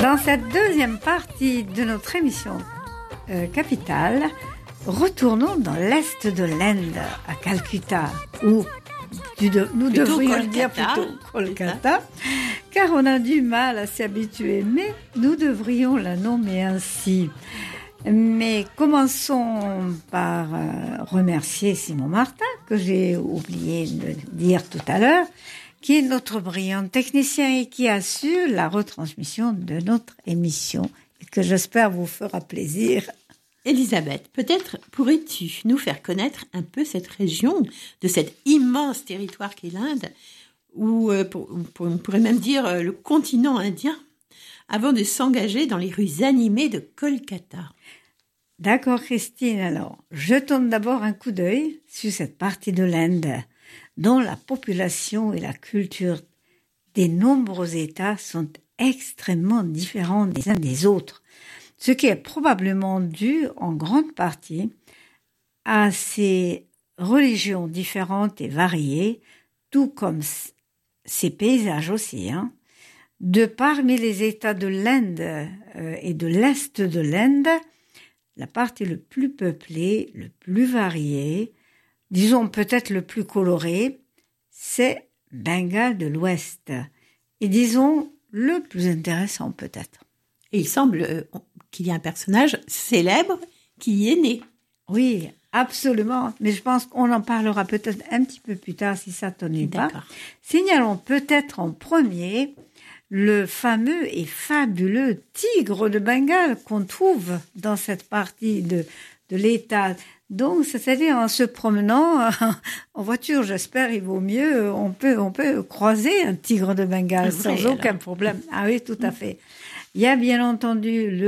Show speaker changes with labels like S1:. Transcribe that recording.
S1: Dans cette deuxième partie de notre émission Capitale, retournons dans l'est de l'Inde, à Calcutta, où nous devrions dire plutôt Kolkata, car on a du mal à s'y habituer, mais nous devrions la nommer ainsi. Mais commençons par remercier Simon Martin, que j'ai oublié de dire tout à l'heure, qui est notre brillant technicien et qui assure la retransmission de notre émission, et que j'espère vous fera plaisir.
S2: Elisabeth, peut-être pourrais-tu nous faire connaître un peu cette région, de cet immense territoire qu'est l'Inde, ou on pourrait même dire le continent indien, avant de s'engager dans les rues animées de Kolkata.
S1: D'accord, Christine. Alors, jetons d'abord un coup d'œil sur cette partie de l'Inde, dont la population et la culture des nombreux États sont extrêmement différents les uns des autres, ce qui est probablement dû en grande partie à ces religions différentes et variées, tout comme ces paysages aussi. De parmi les États de l'Inde et de l'Est de l'Inde, la partie le plus peuplée, le plus variée, disons peut-être le plus coloré, c'est Bengale de l'Ouest. Et disons le plus intéressant peut-être.
S2: Et il semble qu'il y a un personnage célèbre qui y est né.
S1: Oui, absolument. Mais je pense qu'on en parlera peut-être un petit peu plus tard si ça t'ennuie pas. Signalons peut-être en premier le fameux et fabuleux tigre de Bengale qu'on trouve dans cette partie de l'État. Donc, c'est-à-dire en se promenant en voiture, j'espère, il vaut mieux, on peut croiser un tigre de Bengale sans aucun problème. Ah oui, tout à fait. Il y a bien entendu